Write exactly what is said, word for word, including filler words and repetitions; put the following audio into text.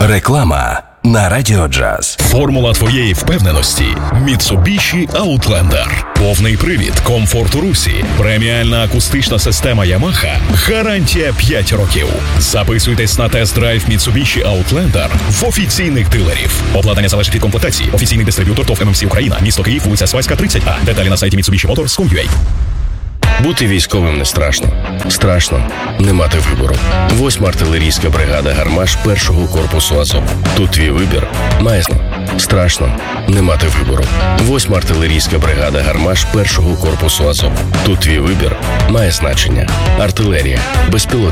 Реклама на Радіо Джаз. Формула твоєї впевненості – Mitsubishi Outlander. Повний привід, комфорт у русі, преміальна акустична система Yamaha, гарантія п'ять років. Записуйтесь на тест-драйв Mitsubishi Outlander в офіційних дилерів. Обладнання залежить від комплектації. Офіційний дистриб'ютор ТОВ ем ем сі Україна. Місто Київ, вулиця Свайська, тридцять А. Деталі на сайті Mitsubishi Motors крапка ком крапка ю а. Бути військовим не страшно. Страшно не мати вибору. Восьма артилерійська бригада «Гармаш» першого корпусу Азов. Тут твій вибір має значення. Страшно не мати вибору. Восьма артилерійська бригада «Гармаш» першого корпусу Азов. Тут твій вибір має значення. Артилерія, безпілотні